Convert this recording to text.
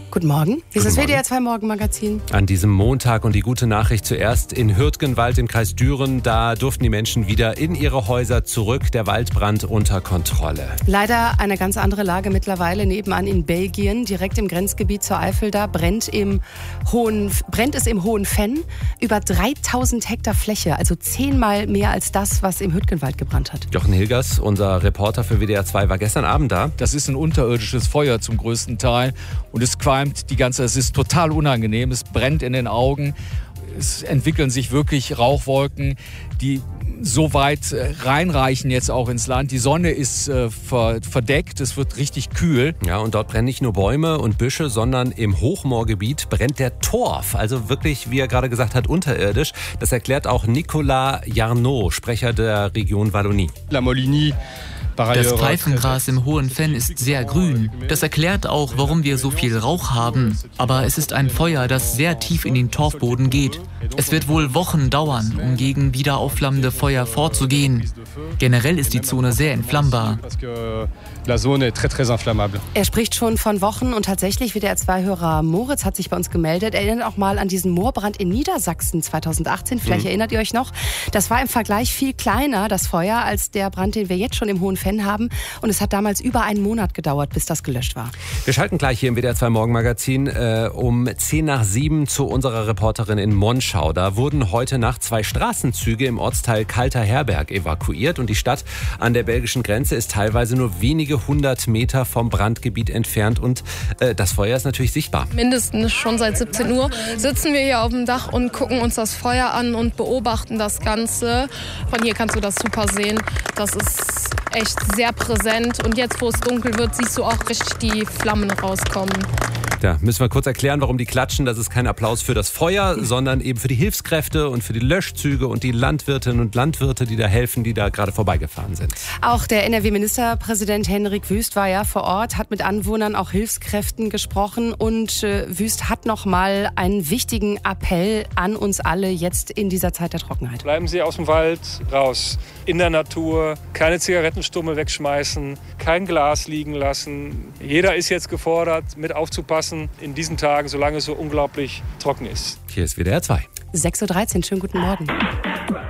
Guten Morgen. Hier ist das WDR 2 Morgenmagazin. An diesem Montag und die gute Nachricht zuerst in Hürtgenwald im Kreis Düren. Da durften die Menschen wieder in ihre Häuser zurück. Der Waldbrand unter Kontrolle. Leider eine ganz andere Lage mittlerweile nebenan in Belgien. Direkt im Grenzgebiet zur Eifel, da brennt es im Hohen Venn. Über 3000 Hektar Fläche, also 10-mal mehr als das, was im Hürtgenwald gebrannt hat. Jochen Hilgers, unser Reporter für WDR 2, war gestern Abend da. Das ist ein unterirdisches Feuer zum größten Teil und es es ist total unangenehm, es brennt in den Augen, es entwickeln sich wirklich Rauchwolken, die so weit reinreichen jetzt auch ins Land. Die Sonne ist verdeckt, es wird richtig kühl. Ja, und dort brennen nicht nur Bäume und Büsche, sondern im Hochmoorgebiet brennt der Torf. Also wirklich, wie er gerade gesagt hat, unterirdisch. Das erklärt auch Nicolas Jarnot, Sprecher der Region Wallonie. Das Pfeifengras im Hohen Venn ist sehr grün. Das erklärt auch, warum wir so viel Rauch haben. Aber es ist ein Feuer, das sehr tief in den Torfboden geht. Es wird wohl Wochen dauern, um gegen wieder aufflammende Feuer vorzugehen. Generell ist die Zone sehr entflammbar. Er spricht schon von Wochen und tatsächlich, WDR 2-Hörer Moritz hat sich bei uns gemeldet. Er erinnert auch mal an diesen Moorbrand in Niedersachsen 2018. Vielleicht erinnert ihr euch noch. Das war im Vergleich viel kleiner, das Feuer, als der Brand, den wir jetzt schon im Hohen Venn haben. Und es hat damals über einen Monat gedauert, bis das gelöscht war. Wir schalten gleich hier im WDR 2 Morgenmagazin um 6:50 zu unserer Reporterin in Monschau. Da wurden heute Nacht 2 Straßenzüge im Ortsteil Kalter Herberg evakuiert. Und die Stadt an der belgischen Grenze ist teilweise nur wenige 100 Meter vom Brandgebiet entfernt. Und das Feuer ist natürlich sichtbar. Mindestens schon seit 17 Uhr sitzen wir hier auf dem Dach und gucken uns das Feuer an und beobachten das Ganze. Von hier kannst du das super sehen. Das ist echt sehr präsent. Und jetzt, wo es dunkel wird, siehst du auch richtig die Flammen rauskommen. Ja, müssen wir kurz erklären, warum die klatschen. Das ist kein Applaus für das Feuer, sondern eben für die Hilfskräfte und für die Löschzüge und die Landwirtinnen und Landwirte, die da helfen, die da gerade vorbeigefahren sind. Auch der NRW-Ministerpräsident Henrik Wüst war ja vor Ort, hat mit Anwohnern, auch Hilfskräften gesprochen und Wüst hat nochmal einen wichtigen Appell an uns alle jetzt in dieser Zeit der Trockenheit. Bleiben Sie aus dem Wald raus, in der Natur, keine Zigarettenstummel wegschmeißen, kein Glas liegen lassen. Jeder ist jetzt gefordert, mit aufzupassen in diesen Tagen, solange es so unglaublich trocken ist. Hier ist WDR 2. 6:13 Uhr, schönen guten Morgen.